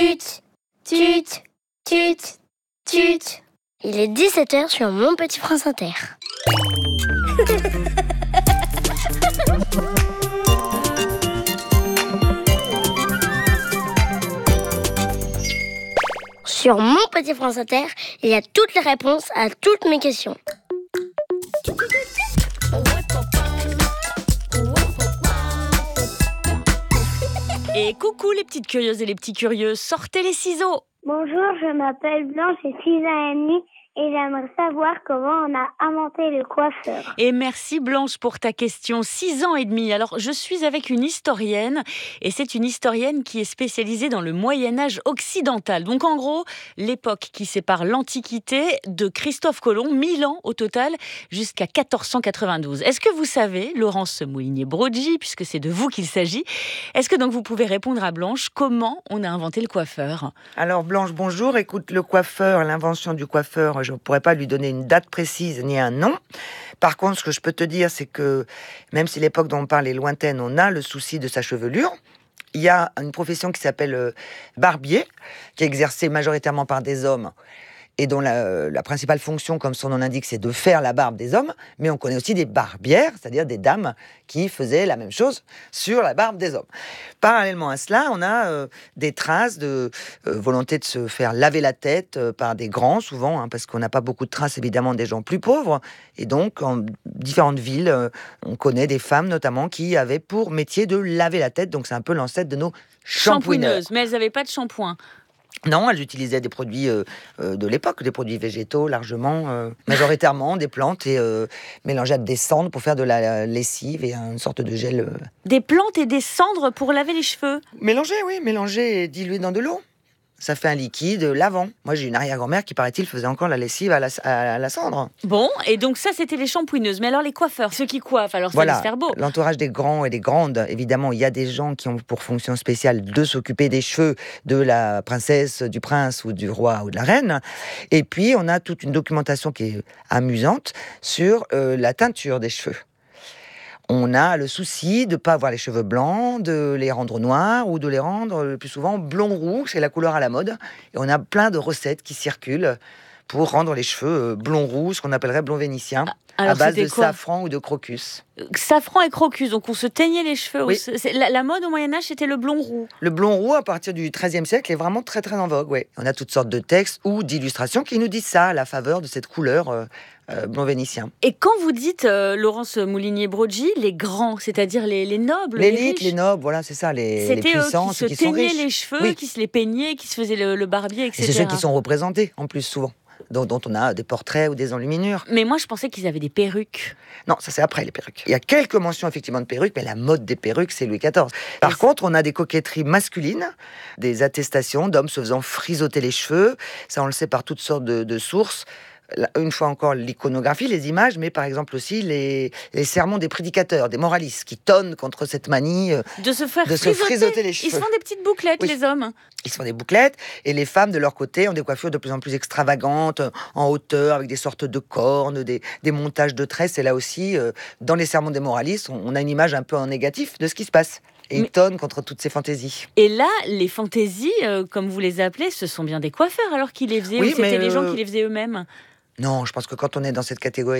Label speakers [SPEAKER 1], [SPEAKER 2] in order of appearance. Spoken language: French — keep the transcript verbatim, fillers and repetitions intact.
[SPEAKER 1] Tut, tut, tut, tut. Il est dix-sept heures sur Mon Petit France Inter. Sur Mon Petit France Inter, il y a toutes les réponses à toutes mes questions.
[SPEAKER 2] Et coucou les petites curieuses et les petits curieux, sortez les ciseaux.
[SPEAKER 3] Bonjour, je m'appelle Blanche, j'ai six ans et demi et j'aimerais savoir comment on a inventé le coiffeur.
[SPEAKER 2] Et merci Blanche pour ta question, six ans et demi. Alors je suis avec une historienne et c'est une historienne qui est spécialisée dans le Moyen-Âge occidental. Donc en gros, l'époque qui sépare l'Antiquité de Christophe Colomb, mille ans au total, jusqu'à quatorze cent quatre-vingt-douze. Est-ce que vous savez, Laurence Moulinier-Broggi, puisque c'est de vous qu'il s'agit, est-ce que donc vous pouvez répondre à Blanche, comment on a inventé le coiffeur ?
[SPEAKER 4] Alors Blanche, bonjour. Écoute, le coiffeur, l'invention du coiffeur, je ne pourrais pas lui donner une date précise ni un nom. Par contre, ce que je peux te dire, c'est que même si l'époque dont on parle est lointaine, on a le souci de sa chevelure. Il y a une profession qui s'appelle euh, barbier, qui est exercée majoritairement par des hommes et dont la, la principale fonction, comme son nom l'indique, c'est de faire la barbe des hommes. Mais on connaît aussi des barbières, c'est-à-dire des dames qui faisaient la même chose sur la barbe des hommes. Parallèlement à cela, on a euh, des traces de euh, volonté de se faire laver la tête euh, par des grands, souvent, hein, parce qu'on n'a pas beaucoup de traces, évidemment, des gens plus pauvres. Et donc, en différentes villes, euh, on connaît des femmes, notamment, qui avaient pour métier de laver la tête. Donc, c'est un peu l'ancêtre de nos shampooineuses.
[SPEAKER 2] Mais elles n'avaient pas de shampoing.
[SPEAKER 4] Non, elles utilisaient des produits euh, euh, de l'époque, des produits végétaux largement, euh, majoritairement des plantes et euh, mélangées à des cendres pour faire de la lessive et une sorte de gel. Euh...
[SPEAKER 2] Des plantes et des cendres pour laver les cheveux.
[SPEAKER 4] Mélangées, oui, mélangées et diluées dans de l'eau. Ça fait un liquide lavant. Moi, j'ai une arrière-grand-mère qui, paraît-il, faisait encore la lessive à la, à la cendre.
[SPEAKER 2] Bon, et donc ça, c'était les shampooineuses. Mais alors les coiffeurs, ceux qui coiffent, alors ça
[SPEAKER 4] voilà,
[SPEAKER 2] va se faire beau.
[SPEAKER 4] L'entourage des grands et des grandes, évidemment, il y a des gens qui ont pour fonction spéciale de s'occuper des cheveux de la princesse, du prince ou du roi ou de la reine. Et puis, on a toute une documentation qui est amusante sur euh, la teinture des cheveux. On a le souci de ne pas avoir les cheveux blancs, de les rendre noirs ou de les rendre le plus souvent blond-roux, c'est la couleur à la mode. Et on a plein de recettes qui circulent pour rendre les cheveux blond-roux, ce qu'on appellerait blond vénitien,
[SPEAKER 2] alors,
[SPEAKER 4] à base de
[SPEAKER 2] quoi
[SPEAKER 4] safran ou de crocus.
[SPEAKER 2] Safran et crocus, donc on se teignait les cheveux.
[SPEAKER 4] Oui.
[SPEAKER 2] C'est, la, la mode au Moyen-Âge, c'était le blond-roux.
[SPEAKER 4] Le blond-roux, à partir du treizième siècle, est vraiment très très en vogue. Ouais. On a toutes sortes de textes ou d'illustrations qui nous disent ça, à la faveur de cette couleur euh, euh, blond vénitien.
[SPEAKER 2] Et quand vous dites, euh, Laurence Moulinier-Broggi, les grands, c'est-à-dire les, les nobles,
[SPEAKER 4] les
[SPEAKER 2] les
[SPEAKER 4] riches,
[SPEAKER 2] les
[SPEAKER 4] nobles, voilà, c'est ça, les, les puissants,
[SPEAKER 2] eux qui
[SPEAKER 4] ceux
[SPEAKER 2] se
[SPEAKER 4] qui sont
[SPEAKER 2] teignaient
[SPEAKER 4] riches.
[SPEAKER 2] les cheveux,
[SPEAKER 4] oui.
[SPEAKER 2] qui se les peignaient, qui se faisaient le, le barbier, et cetera.
[SPEAKER 4] Et c'est ceux qui sont représentés, en plus, souvent. Dont, dont on a des portraits ou des enluminures.
[SPEAKER 2] Mais moi, je pensais qu'ils avaient des perruques.
[SPEAKER 4] Non, ça c'est après les perruques. Il y a quelques mentions effectivement de perruques, mais la mode des perruques, c'est Louis quatorze. Par contre, on a des coquetteries masculines, des attestations d'hommes se faisant frisoter les cheveux. Ça, on le sait par toutes sortes de, de sources. Une fois encore, l'iconographie, les images, mais par exemple aussi les, les sermons des prédicateurs, des moralistes, qui tonnent contre cette manie euh,
[SPEAKER 2] de se faire
[SPEAKER 4] de
[SPEAKER 2] frisoter.
[SPEAKER 4] se frisoter les cheveux.
[SPEAKER 2] Ils se font des petites bouclettes,
[SPEAKER 4] oui.
[SPEAKER 2] les hommes.
[SPEAKER 4] Ils se font des bouclettes, et les femmes, de leur côté, ont des coiffures de plus en plus extravagantes, en hauteur, avec des sortes de cornes, des, des montages de tresses. Et là aussi, euh, dans les sermons des moralistes, on, on a une image un peu en négatif de ce qui se passe. Et ils tonnent contre toutes ces fantaisies.
[SPEAKER 2] Et là, les fantaisies, euh, comme vous les appelez, ce sont bien des coiffeurs alors qu'ils les faisaient,
[SPEAKER 4] oui,
[SPEAKER 2] ou c'était
[SPEAKER 4] mais
[SPEAKER 2] les gens
[SPEAKER 4] euh...
[SPEAKER 2] qui les faisaient eux-mêmes?
[SPEAKER 4] Non, je pense que quand on est dans cette catégorie